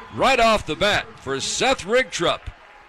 right off the bat for Seth Rigtrup.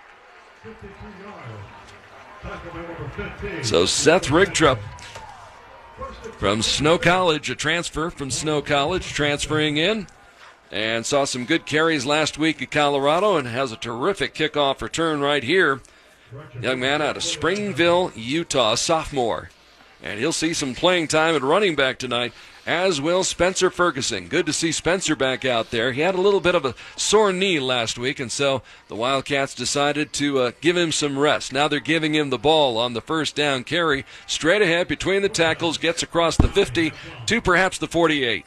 So Seth Rigtrup from Snow College, a transfer from Snow College, transferring in, and saw some good carries last week at Colorado and has a terrific kickoff return right here. Young man out of Springville, Utah, sophomore. And he'll see some playing time at running back tonight, as will Spencer Ferguson. Good to see Spencer back out there. He had a little bit of a sore knee last week, and so the Wildcats decided to give him some rest. Now they're giving him the ball on the first down carry. Straight ahead between the tackles, gets across the 50 to perhaps the 48.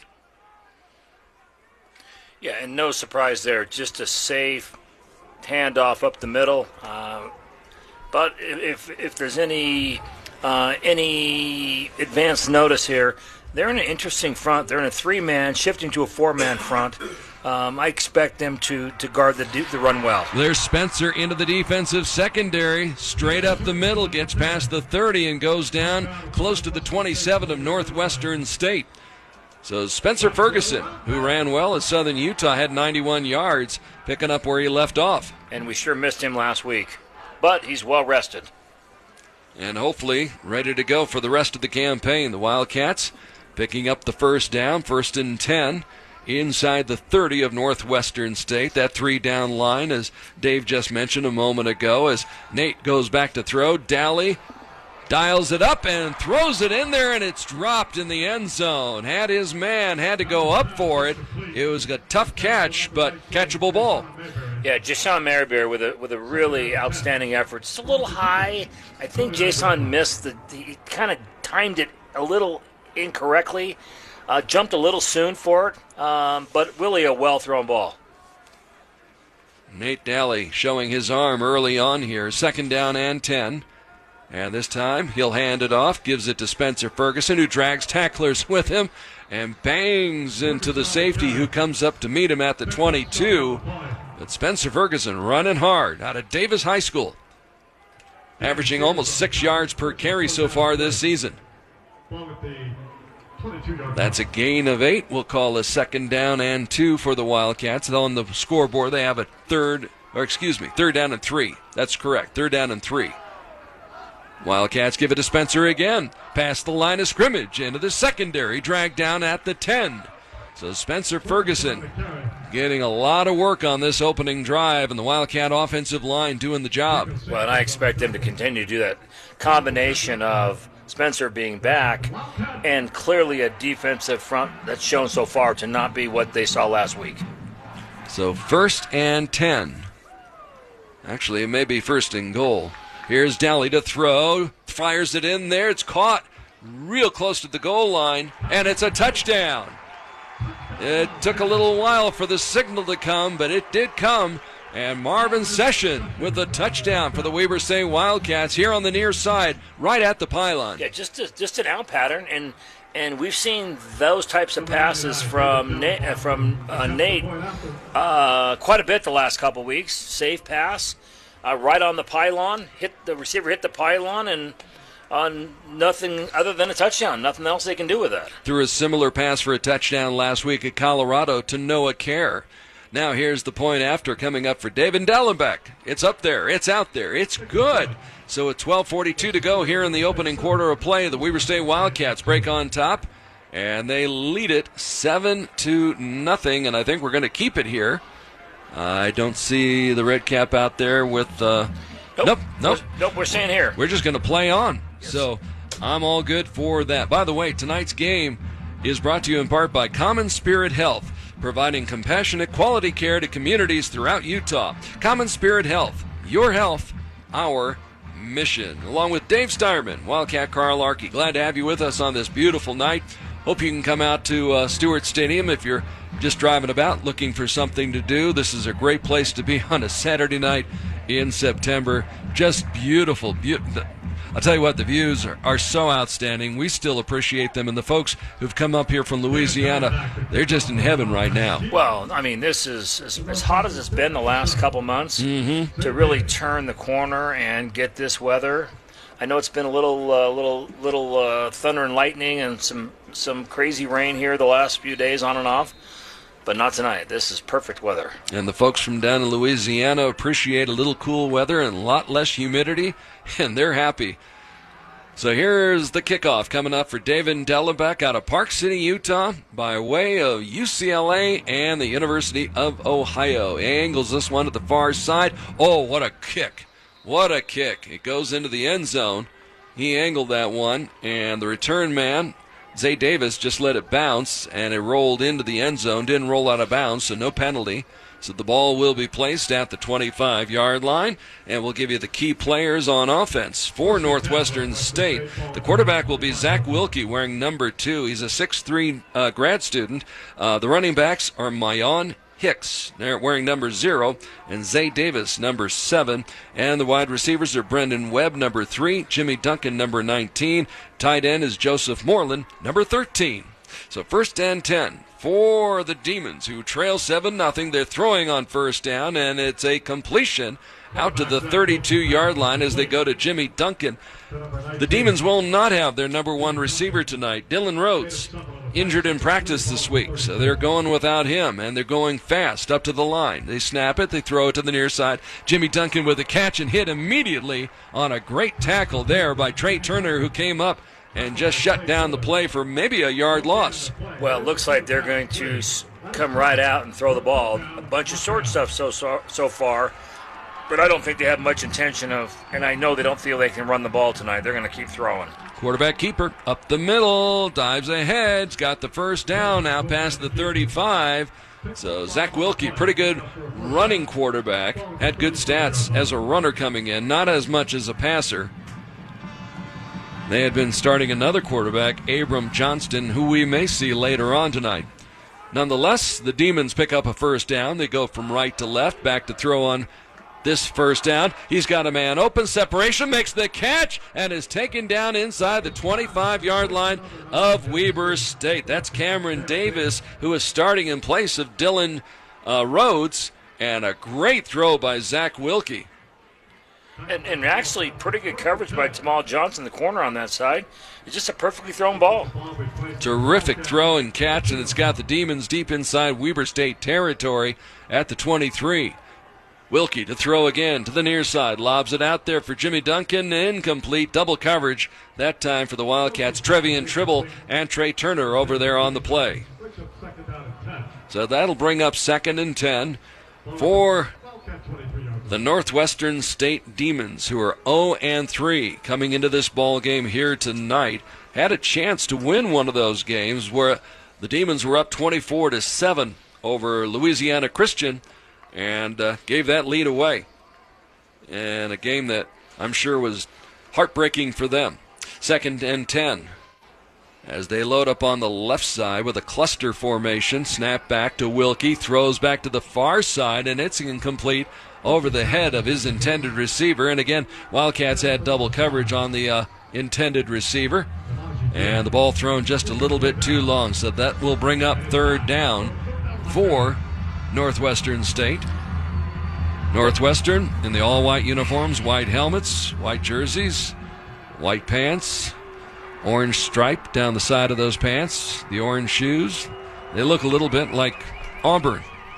Yeah, and no surprise there. Just a safe handoff up the middle. But if there's any advanced notice here, they're in an interesting front. They're in a 3-man, shifting to a 4-man front. I expect them to guard the run well. There's Spencer into the defensive secondary. Straight up the middle, gets past the 30 and goes down close to the 27 of Northwestern State. So Spencer Ferguson, who ran well at Southern Utah, had 91 yards, picking up where he left off. And we sure missed him last week. But he's well rested. And hopefully ready to go for the rest of the campaign. The Wildcats picking up the first down, 1st and 10, inside the 30 of Northwestern State. That 3-down line, as Dave just mentioned a moment ago, as Nate goes back to throw. Dally dials it up and throws it in there, and it's dropped in the end zone. Had his man, had to go up for it. It was a tough catch, but catchable ball. Yeah, Jason Merribeer with a really outstanding effort. It's a little high. I think Jason missed he kind of timed it a little incorrectly. Jumped a little soon for it, but really a well-thrown ball. Nate Dally showing his arm early on here. 2nd down and 10. And this time he'll hand it off, gives it to Spencer Ferguson, who drags tacklers with him and bangs into the safety, who comes up to meet him at the 22. But Spencer Ferguson running hard out of Davis High School, averaging almost 6 yards per carry so far this season. That's a gain of 8. We'll call a 2nd down and 2 for the Wildcats. And on the scoreboard, they have a third down and 3. That's correct, 3rd down and 3. Wildcats give it to Spencer again. Past the line of scrimmage into the secondary, dragged down at the 10. So Spencer Ferguson getting a lot of work on this opening drive, and the Wildcat offensive line doing the job. Well, and I expect them to continue to do that combination of Spencer being back and clearly a defensive front that's shown so far to not be what they saw last week. So 1st and 10. Actually, it may be 1st and goal. Here's Dally to throw. Fires it in there. It's caught real close to the goal line, and it's a touchdown. It took a little while for the signal to come, but it did come. And Marvin Session with the touchdown for the Weber State Wildcats here on the near side, right at the pylon. Yeah, just an out pattern, and we've seen those types of passes from Nate quite a bit the last couple weeks. Safe pass, right on the pylon. The receiver hit the pylon, and on nothing other than a touchdown. Nothing else they can do with that. Threw a similar pass for a touchdown last week at Colorado to Noah Kerr. Now here's the point after coming up for David Dellenbeck. It's up there. It's out there. It's good. So at 12:42 to go here in the opening quarter of play, the Weber State Wildcats break on top, and they lead it 7-0, and I think we're going to keep it here. I don't see the red cap out there with... Nope. We're staying here. We're just going to play on. So I'm all good for that. By the way, tonight's game is brought to you in part by Common Spirit Health, providing compassionate quality care to communities throughout Utah. Common Spirit Health, your health, our mission. Along with Dave Steierman, Wildcat Carl Arkey. Glad to have you with us on this beautiful night. Hope you can come out to Stewart Stadium if you're just driving about looking for something to do. This is a great place to be on a Saturday night in September. Just beautiful. I'll tell you what, the views are so outstanding. We still appreciate them, and the folks who've come up here from Louisiana, they're just in heaven right now. Well, I mean, this is as hot as it's been the last couple months. Mm-hmm. To really turn the corner and get this weather. I know it's been a little thunder and lightning and some crazy rain here the last few days on and off. but not tonight. This is perfect weather. And the folks from down in Louisiana appreciate a little cool weather and a lot less humidity, and they're happy. So here's the kickoff coming up for David Dellebeck out of Park City, Utah, by way of UCLA and the University of Ohio. He angles this one at the far side. Oh, what a kick. What a kick. It goes into the end zone. He angled that one, and the return man, Zay Davis, just let it bounce, and it rolled into the end zone. Didn't roll out of bounds, so no penalty. So the ball will be placed at the 25-yard line, and we'll give you the key players on offense for Northwestern State. The quarterback will be Zach Wilkie, wearing number 2. He's a 6'3" grad student. The running backs are Mayon Hicks, they're wearing number 0, and Zay Davis, number 7. And the wide receivers are Brendan Webb, number 3, Jimmy Duncan, number 19. Tight end is Joseph Moreland, number 13. So first and 10 for the Demons, who trail 7-0. They're throwing on first down, and it's a completion out to the 32-yard line as they go to Jimmy Duncan. The Demons will not have their number 1 receiver tonight, Dylan Rhodes, injured in practice this week, so they're going without him, and they're going fast up to the line. They snap it, they throw it to the near side. Jimmy Duncan with a catch and hit immediately on a great tackle there by Trey Turner, who came up and just shut down the play for maybe a yard loss. Well, it looks like they're going to come right out and throw the ball. A bunch of short stuff so far, but I don't think they have much intention of, and I know they don't feel they can run the ball tonight. They're going to keep throwing. Quarterback keeper up the middle, dives ahead, has got the first down now past the 35. So Zach Wilkie, pretty good running quarterback, had good stats as a runner coming in, not as much as a passer. They had been starting another quarterback, Abram Johnston, who we may see later on tonight. Nonetheless, the Demons pick up a first down. They go from right to left, back to throw on this first down. He's got a man open, separation, makes the catch, and is taken down inside the 25-yard line of Weber State. That's Cameron Davis, who is starting in place of Dylan Rhodes, and a great throw by Zach Wilkie. And actually pretty good coverage by Tamal Johnson, the corner on that side. It's just a perfectly thrown ball. Terrific throw and catch, and it's got the Demons deep inside Weber State territory at the 23. Wilkie to throw again to the near side. Lobs it out there for Jimmy Duncan. Incomplete. Double coverage. That time for the Wildcats. Trevian Tribble and Trey Turner over there on the play. So that'll bring up 2nd and 10 for the Northwestern State Demons, who are 0-3 coming into this ball game here tonight. Had a chance to win one of those games where the Demons were up 24-7 over Louisiana Christian, and gave that lead away. And a game that I'm sure was heartbreaking for them. 2nd and 10. As they load up on the left side with a cluster formation. Snap back to Wilkie. Throws back to the far side, and it's incomplete over the head of his intended receiver. And again, Wildcats had double coverage on the intended receiver. And the ball thrown just a little bit too long. So that will bring up 3rd down for Northwestern State. Northwestern in the all-white uniforms, white helmets, white jerseys, white pants, orange stripe down the side of those pants, the orange shoes. They look a little bit like Auburn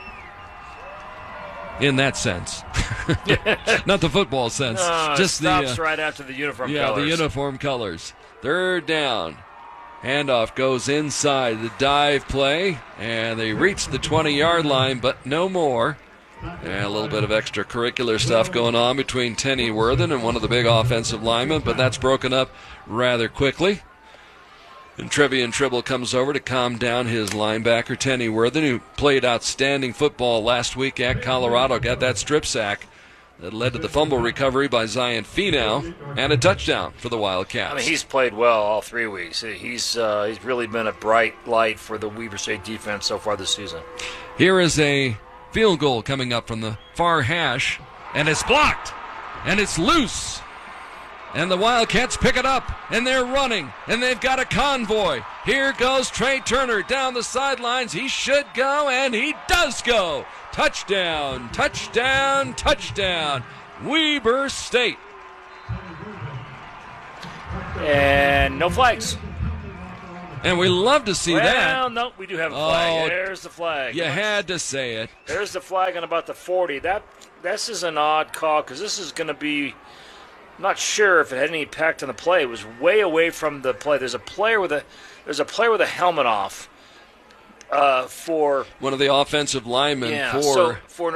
in that sense. Not the football sense. Just stops right after the uniform colors. Yeah, the uniform colors. 3rd down. Handoff goes inside the dive play, and they reach the 20-yard line, but no more. And a little bit of extracurricular stuff going on between Tenny Worthen and one of the big offensive linemen, but that's broken up rather quickly. And Trevian Tribble comes over to calm down his linebacker, Tenny Worthen, who played outstanding football last week at Colorado, got that strip sack that led to the fumble recovery by Zion Finau and a touchdown for the Wildcats. I mean, he's played well all 3 weeks. He's really been a bright light for the Weber State defense so far this season. Here is a field goal coming up from the far hash, and it's blocked, and it's loose. And the Wildcats pick it up, and they're running, and they've got a convoy. Here goes Trey Turner down the sidelines. He should go, and he does go. Touchdown, touchdown, touchdown. Weber State. And no flags. And we love to see that. Well, no, we do have a flag. There's the flag. You had to say it. There's the flag on about the 40. This is an odd call because this is going to be. I'm not sure if it had any impact on the play. It was way away from the play. There's a player with a helmet off. For one of the offensive linemen. For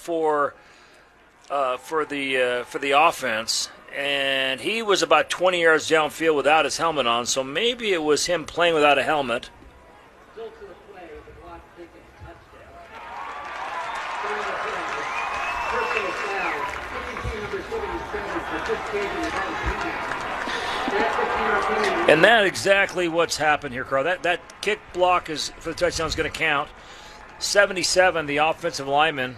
the offense, and he was about 20 yards downfield without his helmet on. So maybe it was him playing without a helmet. Still to the play, the block taking And that's exactly what's happened here, Carl. That kick block is for the touchdown is going to count. 77, the offensive lineman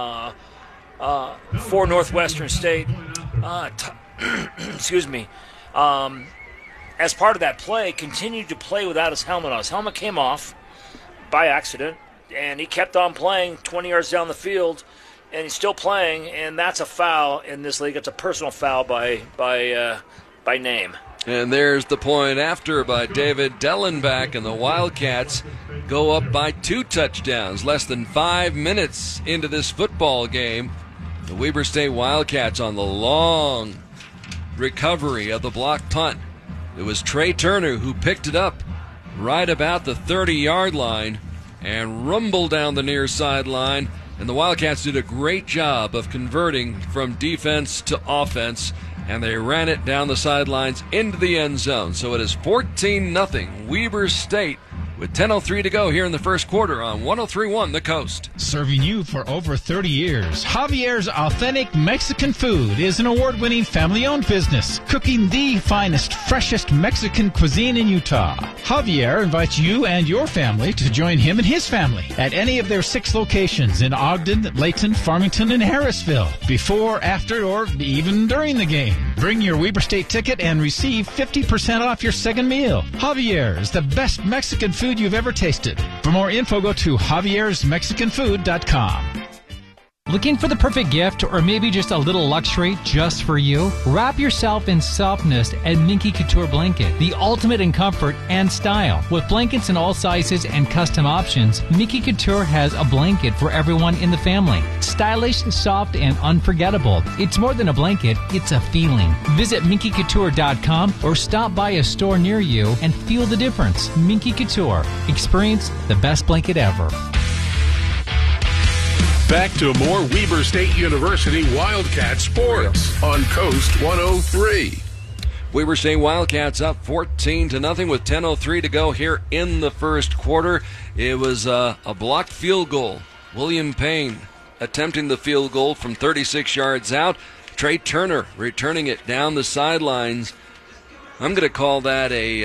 for Northwestern State. Excuse me. As part of that play, continued to play without his helmet on. His helmet came off by accident, and he kept on playing 20 yards down the field, and he's still playing, and that's a foul in this league. It's a personal foul by name. And there's the point after by David Dellenbach, and the Wildcats go up by 2 touchdowns. Less than 5 minutes into this football game, the Weber State Wildcats on the long recovery of the block punt. It was Trey Turner who picked it up right about the 30-yard line and rumbled down the near sideline. And the Wildcats did a great job of converting from defense to offense, and they ran it down the sidelines into the end zone. So it is 14-0 Weber State with 10:03 to go here in the first quarter on 103.1 The Coast. Serving you for over 30 years, Javier's Authentic Mexican Food is an award-winning family-owned business, cooking the finest, freshest Mexican cuisine in Utah. Javier invites you and your family to join him and his family at any of their 6 locations in Ogden, Layton, Farmington, and Harrisville, before, after, or even during the game. Bring your Weber State ticket and receive 50% off your second meal. Javier's, the best Mexican food you've ever tasted. For more info, go to javiersmexicanfood.com. Looking for the perfect gift or maybe just a little luxury just for you? Wrap yourself in softness at Minky Couture Blanket, the ultimate in comfort and style. With blankets in all sizes and custom options, Minky Couture has a blanket for everyone in the family. Stylish, soft, and unforgettable. It's more than a blanket, it's a feeling. Visit minkycouture.com or stop by a store near you and feel the difference. Minky Couture. Experience the best blanket ever. Back to more Weber State University Wildcat sports on Coast 103. Weber State Wildcats up 14-0 with 10:03 to go here in the first quarter. It was a blocked field goal. William Payne attempting the field goal from 36 yards out. Trey Turner returning it down the sidelines. I'm going to call that a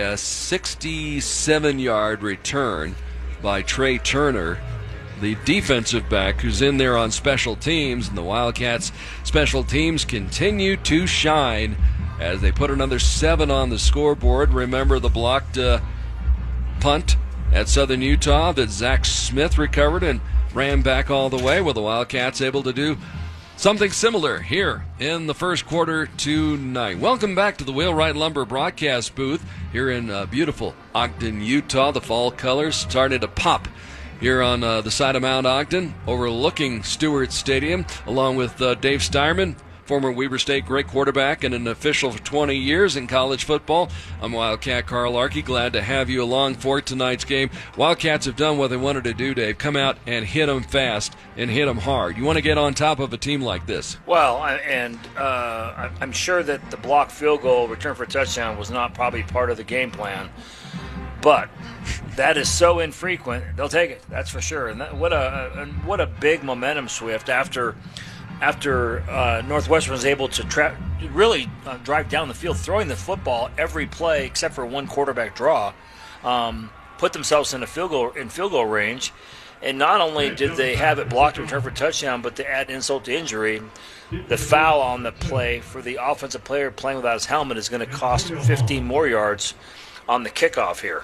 67-yard return by Trey Turner, the defensive back who's in there on special teams. And the Wildcats special teams continue to shine as they put another 7 on the scoreboard. Remember the blocked punt at Southern Utah that Zach Smith recovered and ran back all the way. Well, the Wildcats able to do something similar here in the first quarter tonight. Welcome back to the Wheelwright Lumber broadcast booth here in beautiful Ogden, Utah. The fall colors started to pop here on the side of Mount Ogden, overlooking Stewart Stadium, along with Dave Steierman, former Weber State great quarterback and an official for 20 years in college football. I'm Wildcat Carl Larkey. Glad to have you along for tonight's game. Wildcats have done what they wanted to do, Dave. Come out and hit them fast and hit them hard. You want to get on top of a team like this. Well, and I'm sure that the blocked field goal return for a touchdown was not probably part of the game plan. But that is so infrequent, they'll take it. That's for sure. And what a big momentum shift after Northwestern was able to really drive down the field, throwing the football every play except for one quarterback draw, put themselves in field goal range. And not only did they have it blocked and return for a touchdown, but to add insult to injury, the foul on the play for the offensive player playing without his helmet is going to cost 15 more yards on the kickoff here.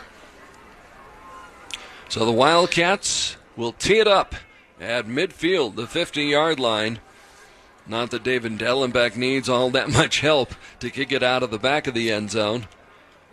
So the Wildcats will tee it up at midfield, the 50-yard line. Not that David Dellenbach needs all that much help to kick it out of the back of the end zone.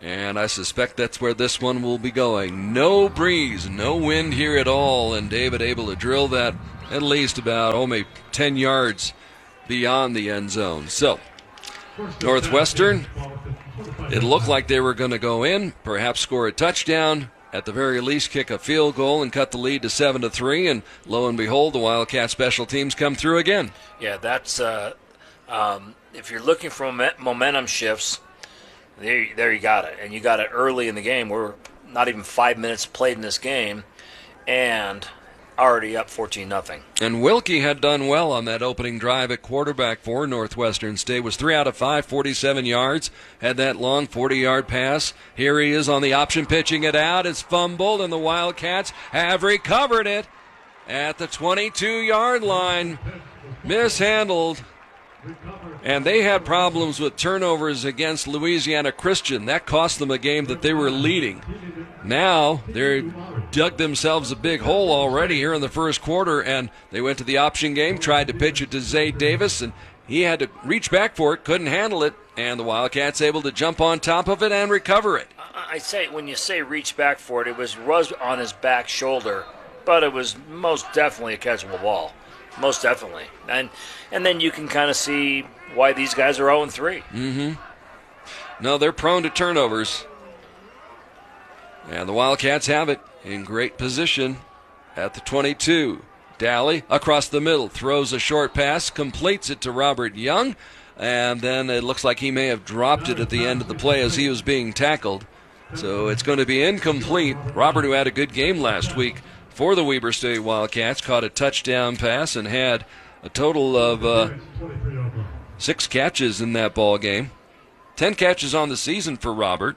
And I suspect that's where this one will be going. No breeze, no wind here at all, and David able to drill that at least about, maybe 10 yards beyond the end zone. So, Northwestern, it looked like they were going to go in, perhaps score a touchdown, at the very least kick a field goal and cut the lead to 7-3, and lo and behold, the Wildcat special teams come through again. Yeah, that's if you're looking for momentum shifts, there you got it. And you got it early in the game. We're not even 5 minutes played in this game, and already up 14-0. And Wilkie had done well on that opening drive at quarterback for Northwestern State. Was 3 out of 5, 47 yards. Had that long 40-yard pass. Here he is on the option, pitching it out. It's fumbled, and the Wildcats have recovered it at the 22-yard line. Mishandled. And they had problems with turnovers against Louisiana Christian. That cost them a game that they were leading. Now they dug themselves a big hole already here in the first quarter, and they went to the option game, tried to pitch it to Zay Davis, and he had to reach back for it, couldn't handle it, and the Wildcats able to jump on top of it and recover it. I say, when you say reach back for it, it was on his back shoulder, but it was most definitely a catchable ball. Most definitely. And then you can kind of see why these guys are 0-3. Mm-hmm. No, they're prone to turnovers. And the Wildcats have it in great position at the 22. Daly across the middle, throws a short pass, completes it to Robert Young, and then it looks like he may have dropped it at the end of the play as he was being tackled. So it's going to be incomplete. Robert, who had a good game last week for the Weber State Wildcats, caught a touchdown pass and had a total of 6 catches in that ball game. 10 catches on the season for Robert.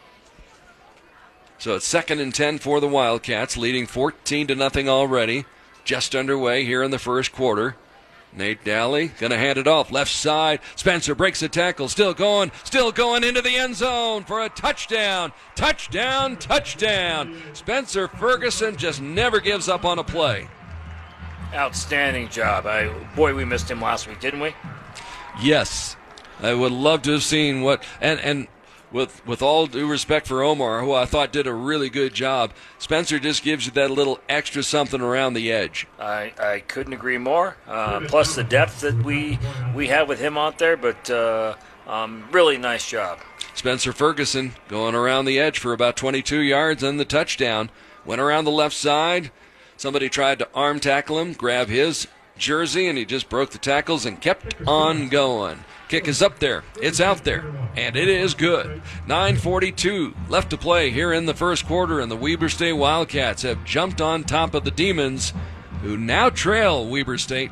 So it's 2nd and 10 for the Wildcats, leading 14-0 already. Just underway here in the first quarter. Nate Daly going to hand it off. Left side. Spencer breaks the tackle. Still going into the end zone for a touchdown. Touchdown. Spencer Ferguson just never gives up on a play. Outstanding job. Boy, we missed him last week, didn't we? Yes. I would love to have seen what... And with all due respect for Omar, who I thought did a really good job, Spencer just gives you that little extra something around the edge. I couldn't agree more. Plus the depth that we have with him out there, but really nice job. Spencer Ferguson going around the edge for about 22 yards and the touchdown. Went around the left side. Somebody tried to arm tackle him, grab his jersey, and he just broke the tackles and kept on going. Kick is up there. It's out there. And it is good. 9:42 left to play here in the first quarter, and the Weber State Wildcats have jumped on top of the Demons, who now trail Weber State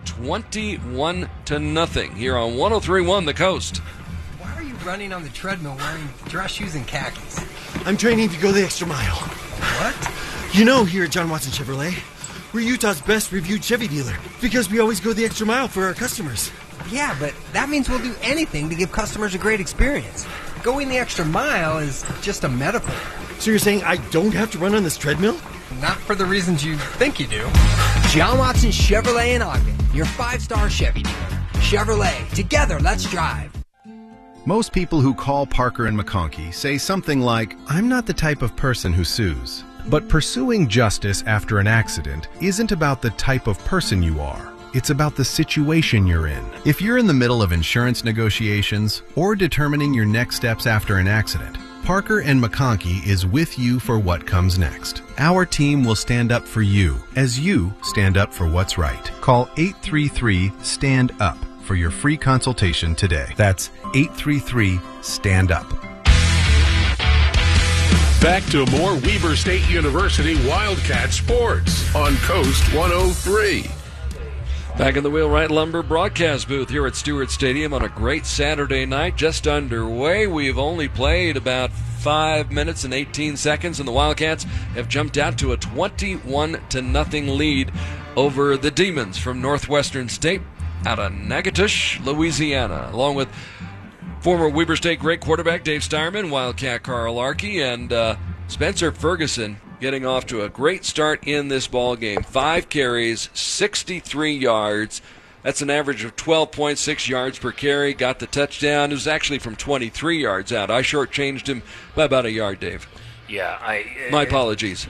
21-0 here on 103.1 The Coast. Why are you running on the treadmill wearing dress shoes and khakis? I'm training to go the extra mile. What? You know, here at John Watson Chevrolet, we're Utah's best reviewed Chevy dealer because we always go the extra mile for our customers. Yeah, but that means we'll do anything to give customers a great experience. Going the extra mile is just a metaphor. So you're saying I don't have to run on this treadmill? Not for the reasons you think you do. John Watson Chevrolet in Ogden, your 5-star Chevy dealer. Chevrolet, together, let's drive. Most people who call Parker and McConkey say something like, "I'm not the type of person who sues." But pursuing justice after an accident isn't about the type of person you are. It's about the situation you're in. If you're in the middle of insurance negotiations or determining your next steps after an accident, Parker and McConkey is with you for what comes next. Our team will stand up for you as you stand up for what's right. Call 833-STAND-UP for your free consultation today. That's 833-STAND-UP. Back to more Weber State University Wildcat Sports on Coast 103. Back in the Wheelwright Lumber broadcast booth here at Stewart Stadium on a great Saturday night, just underway. We've only played about 5 minutes and 18 seconds, and the Wildcats have jumped out to a 21-0 lead over the Demons from Northwestern State out of Natchitoches, Louisiana, along with former Weber State great quarterback Dave Steierman, Wildcat Carl Arkey, and Spencer Ferguson getting off to a great start in this ball game. 5 carries, 63 yards, That's an average of 12.6 yards per carry. Got the touchdown. It was actually from 23 yards out. I shortchanged him by about a yard, Dave. Yeah, my apologies.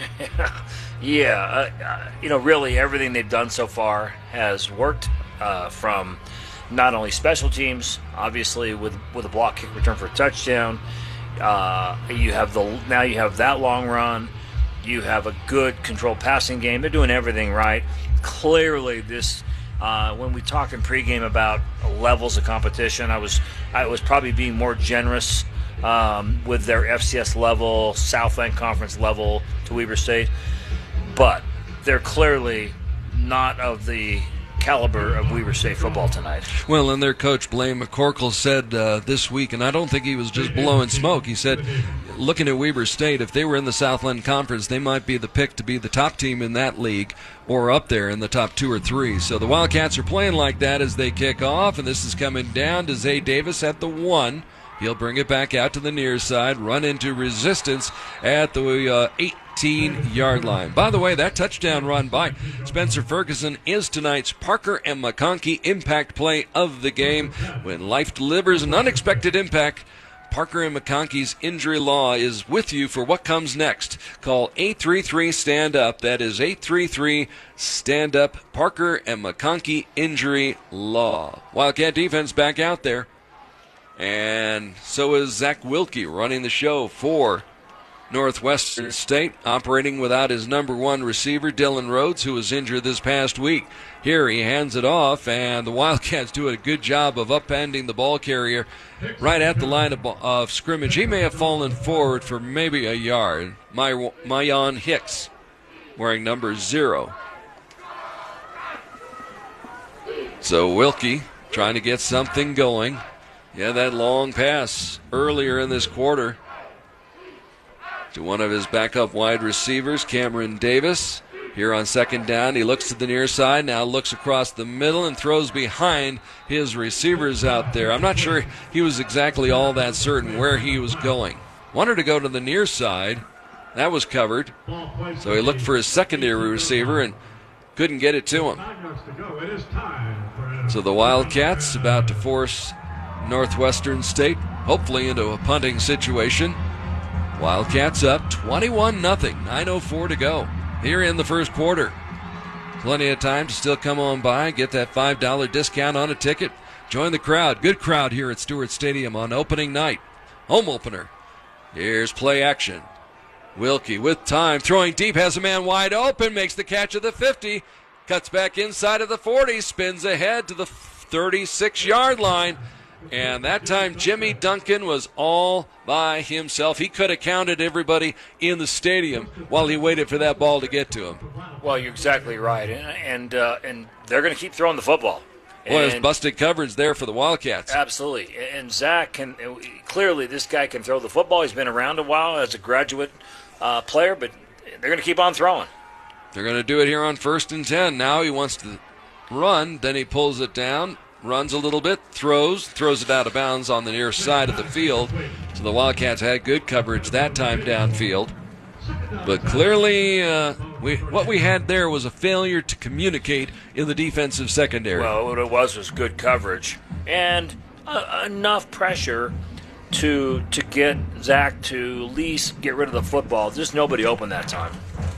Really everything they've done so far has worked. From not only special teams, obviously with a block kick return for a touchdown. You have that long run. You have a good controlled passing game. They're doing everything right. Clearly, this when we talked in pregame about levels of competition, I was probably being more generous with their FCS level, Southland Conference level to Weber State, but they're clearly not of the caliber of Weber State football tonight. Well, and their coach, Blaine McCorkle, said this week, and I don't think he was just blowing smoke, he said, looking at Weber State, if they were in the Southland Conference, they might be the pick to be the top team in that league or up there in the top 2 or 3. So the Wildcats are playing like that as they kick off, and this is coming down to Zay Davis at the 1. He'll bring it back out to the near side, run into resistance at the 18-yard line. By the way, that touchdown run by Spencer Ferguson is tonight's Parker and McConkey impact play of the game. When life delivers an unexpected impact, Parker and McConkey's Injury Law is with you for what comes next. Call 833-STAND-UP. That is 833-STAND-UP. Parker and McConkey Injury Law. Wildcat defense back out there. And so is Zach Wilkie running the show for Northwestern State, operating without his number 1 receiver, Dylan Rhodes, who was injured this past week. Here he hands it off, and the Wildcats do a good job of upending the ball carrier right at the line of scrimmage. He may have fallen forward for maybe a yard. Mayan Hicks, wearing number 0. So Wilkie trying to get something going. Yeah, that long pass earlier in this quarter to one of his backup wide receivers, Cameron Davis. Here on second down, he looks to the near side, now looks across the middle and throws behind his receivers out there. I'm not sure he was exactly all that certain where he was going. Wanted to go to the near side. That was covered. So he looked for his secondary receiver and couldn't get it to him. So the Wildcats about to force Northwestern State, hopefully into a punting situation. Wildcats up 21-0, 9:04 to go here in the first quarter. Plenty of time to still come on by, get that $5 discount on a ticket. Join the crowd. Good crowd here at Stewart Stadium on opening night. Home opener. Here's play action. Wilkie with time, throwing deep, has a man wide open, makes the catch of the 50, cuts back inside of the 40, spins ahead to the 36-yard line. And that time Jimmy Duncan was all by himself. He could have counted everybody in the stadium while he waited for that ball to get to him. Well, you're exactly right. And they're going to keep throwing the football. Well, there's busted coverage there for the Wildcats. Absolutely. And Zach clearly this guy can throw the football. He's been around a while as a graduate player, but they're going to keep on throwing. They're going to do it here on 1st and 10. Now he wants to run, then he pulls it down. Runs a little bit, throws it out of bounds on the near side of the field. So the Wildcats had good coverage that time downfield. But clearly what we had there was a failure to communicate in the defensive secondary. Well, what it was good coverage and enough pressure to get Zach to at least get rid of the football. Just nobody open that time.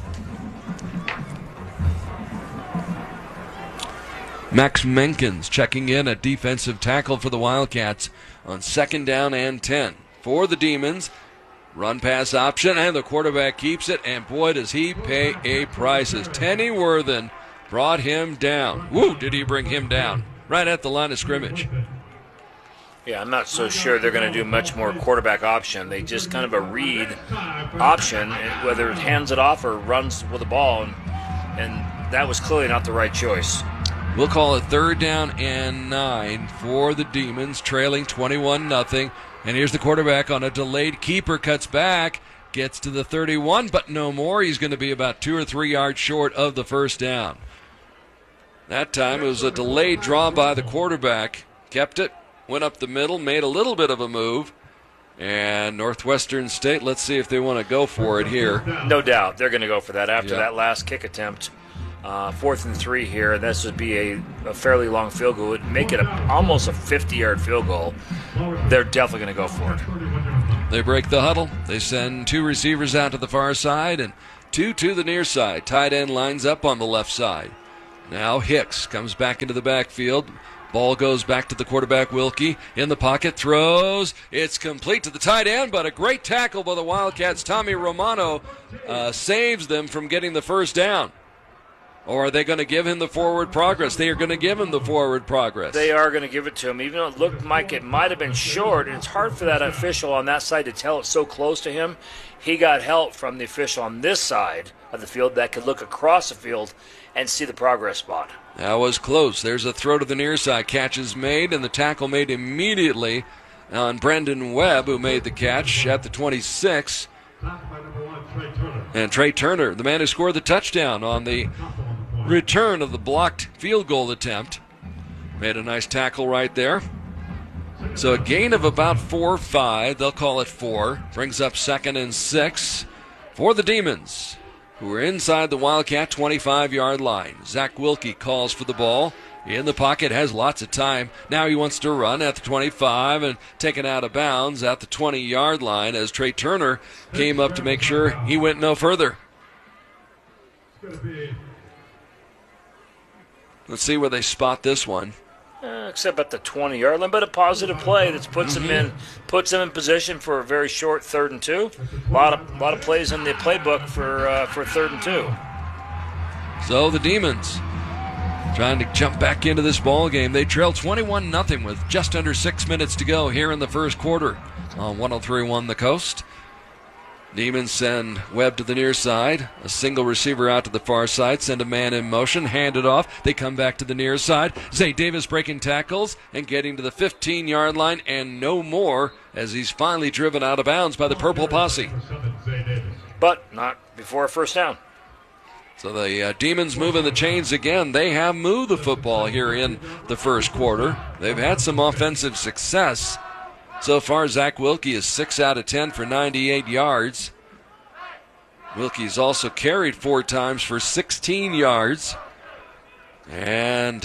Max Menkins checking in at defensive tackle for the Wildcats on 2nd down and 10. For the Demons, run pass option, and the quarterback keeps it, and boy, does he pay a price as Tenny Worthen brought him down. Woo, did he bring him down right at the line of scrimmage. Yeah, I'm not so sure they're going to do much more quarterback option. They just kind of a read option, whether it hands it off or runs with the ball, and that was clearly not the right choice. We'll call it 3rd down and 9 for the Demons, trailing 21-0. And here's the quarterback on a delayed keeper, cuts back, gets to the 31, but no more. He's going to be about 2 or 3 yards short of the first down. That time it was a delayed draw by the quarterback. Kept it, went up the middle, made a little bit of a move. And Northwestern State, let's see if they want to go for it here. No doubt they're going to go for that after that last kick attempt. 4th and 3 here, and this would be a fairly long field goal. It would make it almost a 50-yard field goal. They're definitely going to go for it. They break the huddle. They send 2 receivers out to the far side and 2 to the near side. Tight end lines up on the left side. Now Hicks comes back into the backfield. Ball goes back to the quarterback, Wilkie. In the pocket, throws. It's complete to the tight end, but a great tackle by the Wildcats. Tommy Romano saves them from getting the first down. Or are they going to give him the forward progress? They are going to give him the forward progress. They are going to give it to him, even though it looked like it might have been short. And it's hard for that official on that side to tell it's so close to him. He got help from the official on this side of the field that could look across the field and see the progress spot. That was close. There's a throw to the near side. Catch is made, and the tackle made immediately on Brendan Webb, who made the catch at the 26. And Trey Turner, the man who scored the touchdown on the return of the blocked field goal attempt, made a nice tackle right there. So a gain of about 4 or 5. They'll call it 4. Brings up 2nd and 6 for the Demons, who are inside the Wildcat 25-yard line. Zach Wilkie calls for the ball. In the pocket, has lots of time. Now he wants to run at the 25 and taken out of bounds at the 20-yard line as Trey Turner came up to make sure he went no further. Let's see where they spot this one. Except at the 20-yard line, but a positive play that puts them in position for a very short 3rd and 2. A lot of plays in the playbook for 3rd and 2. So the Demons trying to jump back into this ball game. They trail 21-0 with just under 6 minutes to go here in the first quarter on 103.1 The Coast. Demons send Webb to the near side. A single receiver out to the far side. Send a man in motion. Hand it off. They come back to the near side. Zay Davis breaking tackles and getting to the 15-yard line and no more as he's finally driven out of bounds by the Purple Posse. But not before a first down. So the Demons moving the chains again. They have moved the football here in the first quarter. They've had some offensive success. So far, Zach Wilkie is 6 out of 10 for 98 yards. Wilkie's also carried 4 times for 16 yards. And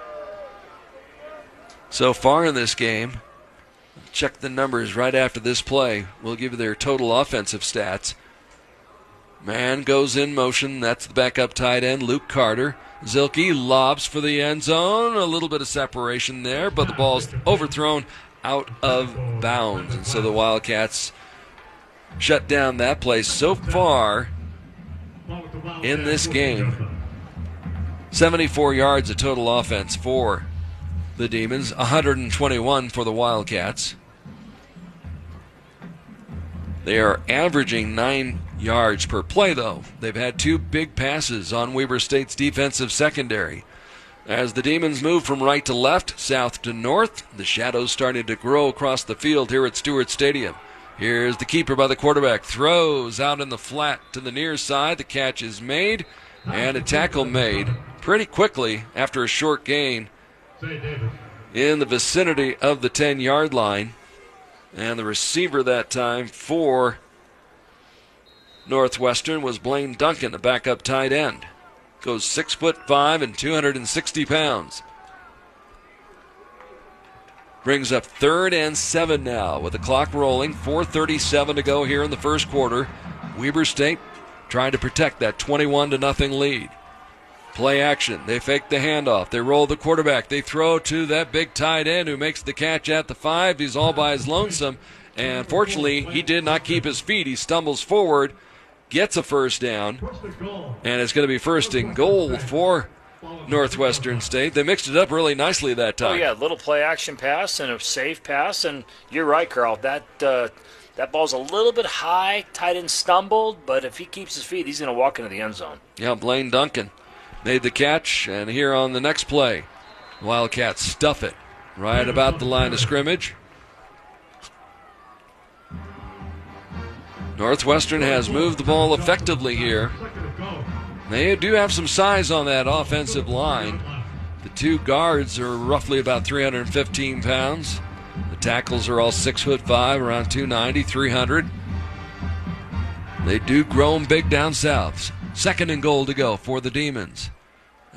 so far in this game, check the numbers right after this play. We'll give you their total offensive stats. Man goes in motion. That's the backup tight end, Luke Carter. Zilke lobs for the end zone. A little bit of separation there, but the ball's overthrown out of bounds. And so the Wildcats shut down that play. So far in this game, 74 yards of total offense for the Demons, 121 for the Wildcats. They are averaging 9 yards per play, though. They've had 2 big passes on Weber State's defensive secondary. As the Demons move from right to left, south to north, the shadows starting to grow across the field here at Stewart Stadium. Here's the keeper by the quarterback. Throws out in the flat to the near side. The catch is made, and a tackle made pretty quickly after a short gain in the vicinity of the 10-yard line. And the receiver that time for Northwestern was Blaine Duncan, a backup tight end. Goes 6'5" and 260 pounds. Brings up 3rd and 7 now with the clock rolling. 4:37 to go here in the first quarter. Weber State trying to protect that 21-0 lead. Play action. They fake the handoff. They roll the quarterback. They throw to that big tight end who makes the catch at the 5. He's all by his lonesome. And fortunately, he did not keep his feet. He stumbles forward, gets a first down, and it's going to be 1st and goal for Northwestern State. They mixed it up really nicely that time. Oh, yeah, little play action pass and a safe pass. And you're right, Carl. That ball's a little bit high. Tight end stumbled, but if he keeps his feet, he's going to walk into the end zone. Yeah, Blaine Duncan made the catch, and here on the next play, Wildcats stuff it right about the line of scrimmage. Northwestern has moved the ball effectively here. They do have some size on that offensive line. The 2 guards are roughly about 315 pounds. The tackles are all 6'5", around 290, 300. They do grow them big down south. 2nd and goal to go for the Demons.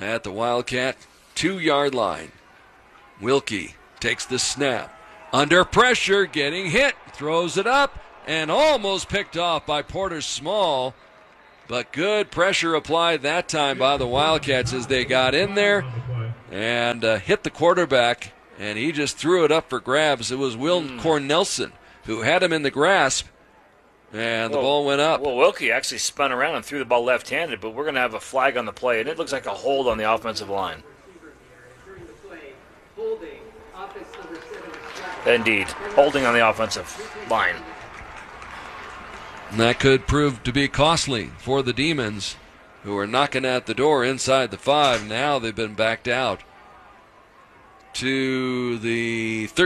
at the Wildcat 2-yard line. Wilkie takes the snap. Under pressure, getting hit, throws it up, and almost picked off by Porter Small. But good pressure applied that time by the Wildcats as they got in there and hit the quarterback, and he just threw it up for grabs. It was Will Cornelson who had him in the grasp, and the ball went up. Well, Wilkie actually spun around and threw the ball left-handed, but we're going to have a flag on the play, and it looks like a hold on the offensive line. Indeed, holding on the offensive line. And that could prove to be costly for the Demons, who are knocking at the door inside the 5. Now they've been backed out to the